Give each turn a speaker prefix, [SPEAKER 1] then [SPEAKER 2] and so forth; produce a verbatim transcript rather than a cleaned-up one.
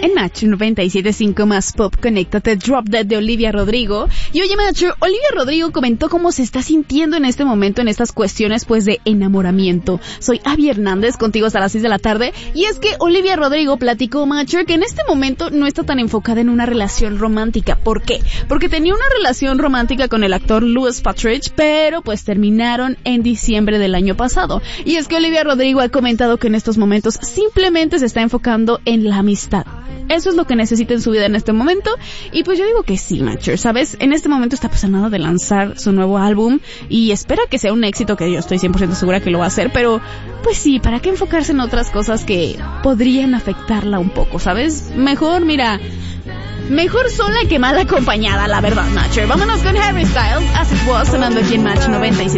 [SPEAKER 1] En Match noventa y siete punto cinco más pop, conéctate, Drop Dead de Olivia Rodrigo. Y oye, Matcher, Olivia Rodrigo comentó cómo se está sintiendo en este momento en estas cuestiones, pues, de enamoramiento. Soy Abby Hernández, contigo hasta las seis de la tarde. Y es que Olivia Rodrigo platicó, Matcher, que en este momento no está tan enfocada en una relación romántica. ¿Por qué? Porque tenía una relación romántica con el actor Louis Partridge, pero pues terminaron en diciembre del año pasado. Y es que Olivia Rodrigo ha comentado que en estos momentos simplemente se está enfocando en la amistad. Eso es lo que necesita en su vida en este momento. Y pues yo digo que sí, Matcher, ¿sabes? En este momento está pues a nada de lanzar su nuevo álbum y espera que sea un éxito, que yo estoy cien por ciento segura que lo va a hacer. Pero pues sí, ¿para qué enfocarse en otras cosas que podrían afectarla un poco, ¿sabes? Mejor, mira, mejor sola que mal acompañada, la verdad, Matcher. Vámonos con Harry Styles, As It Was, sonando aquí en Match noventa y siete.